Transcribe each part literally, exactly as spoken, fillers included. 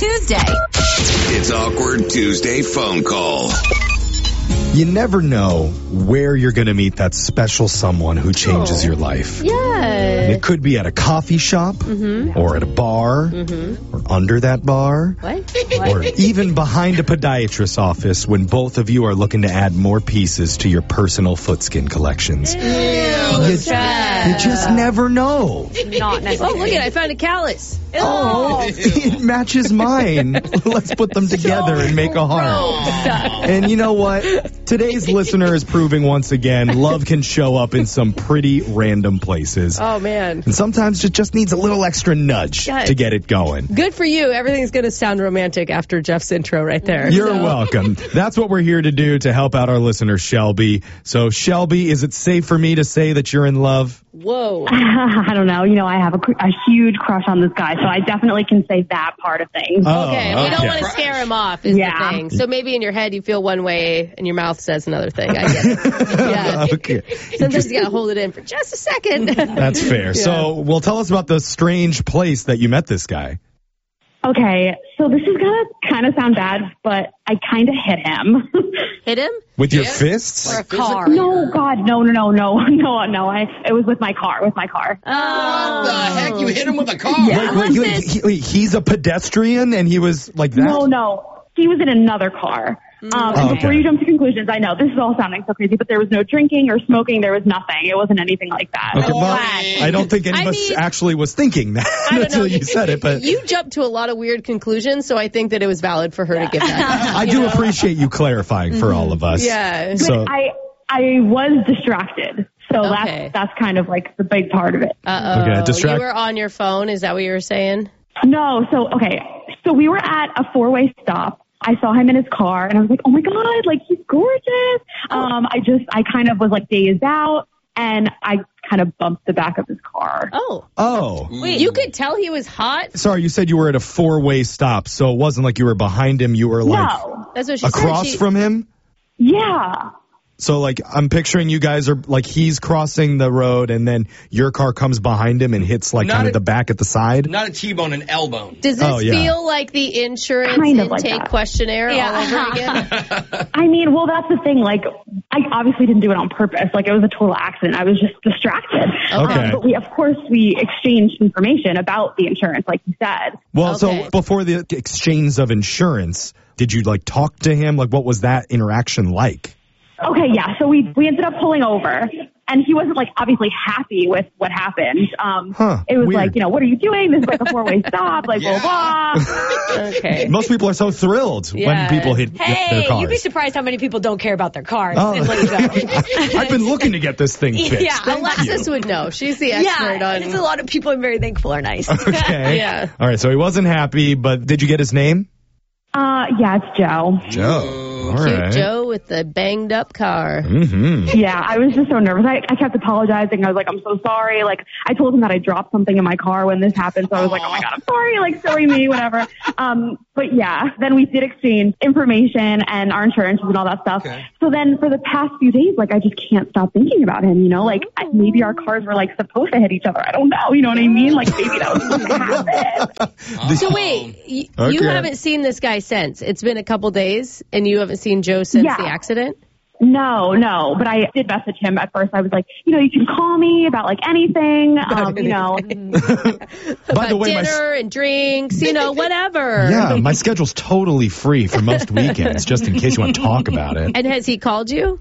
Tuesday. It's Awkward Tuesday phone call. You never know where you're going to meet that special someone who changes Oh. your life. Yeah. It could be at a coffee shop, Mm-hmm. or at a bar, Mm-hmm. or under that bar, What? or even behind a podiatrist's office when both of you are looking to add more pieces to your personal footskin collections. Ew, You, sad. you just never know. Not necessary. Oh, look at it. I found a callus. Oh, it matches mine. Let's put them together and make a heart. And you know what? Today's listener is proving once again love can show up in some pretty random places. Oh, man. And sometimes it just needs a little extra nudge Yes. to get it going. Good for you. Everything's going to sound romantic after Jeff's intro right there. You're So- welcome. That's what we're here to do to help out our listener, Shelby. So, Shelby, is it safe for me to say that you're in love? Whoa. I don't know. You know, I have a, cr- a huge crush on this guy, so I definitely can say that part of things. Oh, Okay, we don't okay. want to scare him off is Yeah. the thing. So maybe in your head you feel one way and your mouth says another thing. I get it. Yeah. Okay. Sometimes you got to hold it in for just a second. That's fair. So, well, tell us about the strange place that you met this guy. Okay, so this is gonna kind of sound bad, but I kind of hit him. Hit him? With your fists? Or a car. No, God, no, no, no, no, no, no. I it was with my car, with my car. Oh. What the heck? You hit him with a car? Yeah. Wait, wait, he- he- he's a pedestrian and he was like that? No, no. He was in another car. Um, Oh, and before okay. you jump to conclusions, I know this is all sounding so crazy, but there was no drinking or smoking. There was nothing. It wasn't anything like that. Okay, well, Why? I don't think any I of us mean- actually was thinking that I don't until know. you said it, but You jumped to a lot of weird conclusions, so I think that it was valid for her to give that. I you do know? appreciate you clarifying for all of us. Yeah. But So, I I was distracted, so Okay. that's that's kind of like the big part of it. Uh-oh. Okay, distract- You were on your phone. Is that what you were saying? No, so okay, so we were at a four-way stop. I saw him in his car, and I was like, "Oh my God, like he's gorgeous." Um, I just, I kind of was like dazed out, and I kind of bumped the back of his car. Oh. oh. Wait, you could tell he was hot? Sorry, you said you were at a four-way stop, so it wasn't like you were behind him, you were like No, That's what she across said. She, from him? yeah, So, like, I'm picturing you guys are, like, he's crossing the road, and then your car comes behind him and hits, like, Not kind a- of the back at the side? Not a T-bone, an L-bone. Does this Oh, yeah. feel like the insurance Kind of like intake that. questionnaire Yeah. all over again? I mean, well, that's the thing. Like, I obviously didn't do it on purpose. Like, it was a total accident. I was just distracted. Okay. Um, but we, of course, we exchanged information about the insurance, like you said. Well, Okay. so before the exchange of insurance, did you, like, talk to him? Like, what was that interaction like? Okay, yeah. So we we ended up pulling over, and he wasn't like obviously happy with what happened. Um, Huh, it was weird. like, you know, what are you doing? This is like a four way stop, like blah blah. Okay. Most people are so thrilled Yeah. when people hit their Hey, cars. you'd be surprised how many people don't care about their cars. Oh. And let you go. I've been looking to get this thing fixed. Yeah, Thank Alexis you. would know. She's the expert yeah, on... there's a lot of people I'm very thankful are nice. Okay. Yeah. All right, so he wasn't happy, but did you get his name? Uh, yeah, it's Joe. Joe. All Cute right. Joe with the banged up car. Mm-hmm. Yeah, I was just so nervous. I, I kept apologizing. I was like, I'm so sorry. Like, I told him that I dropped something in my car when this happened. So I was like, oh my God, I'm sorry. Like, silly me, whatever. Um, but yeah, then we did exchange information and our insurances and all that stuff. Okay. So then for the past few days, like, I just can't stop thinking about him, you know? Like, I- maybe our cars were, like, supposed to hit each other. I don't know. You know what I mean? Like, maybe that was supposed to happen. So wait, y- you Okay. haven't seen this guy since. It's been a couple days, and you haven't seen Joe since Yeah. the accident? No, no, but I did message him at first. I was like, you know, you can call me about like anything, um, you know. By the About way, my dinner and drinks, you know, whatever. yeah, my schedule's totally free for most weekends, just in case you want to talk about it. And has he called you?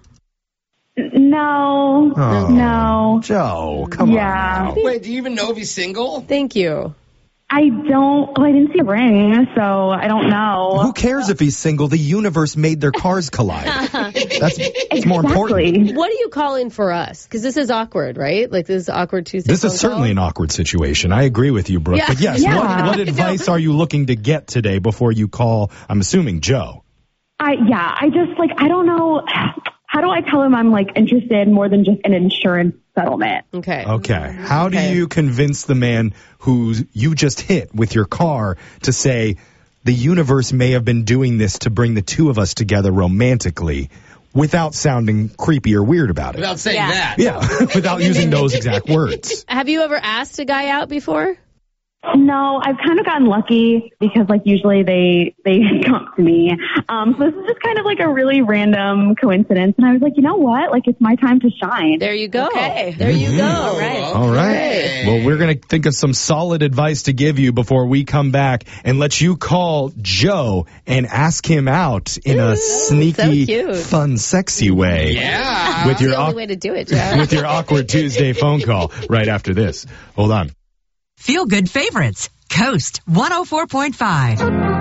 No, Oh. no, Joe, come Yeah. on. Now. Wait, do you even know if he's single? Thank you. I don't. Well, I didn't see a ring, so I don't know. Who cares if he's single? The universe made their cars collide. That's it's more important. Exactly. What do you call in for us? Because this is awkward, right? Like this is awkward Tuesday. This is phone certainly an call? awkward situation. I agree with you, Brooke. Yeah. But yes, Yeah. what, what advice are you looking to get today before you call, I'm assuming, Joe? I yeah. I just like I don't know. How do I tell him I'm like interested more than just an insurance settlement? Okay. Okay. How do Okay. you convince the man who you just hit with your car to say the universe may have been doing this to bring the two of us together romantically without sounding creepy or weird about it? Without saying Yeah. that. Yeah, without using those exact words. Have you ever asked a guy out before? No, I've kind of gotten lucky because like usually they they come to me. Um, so this is just kind of like a really random coincidence, and I was like, you know what? Like it's my time to shine. There you go. Okay. There you go. All right. All right. Well, we're going to think of some solid advice to give you before we come back and let you call Joe and ask him out in a sneaky, cute. fun, sexy way. Yeah. With That's your the only awk- way to do it, Joe. with your awkward Tuesday phone call right after this. Hold on. Feel Good Favorites, Coast one oh four point five.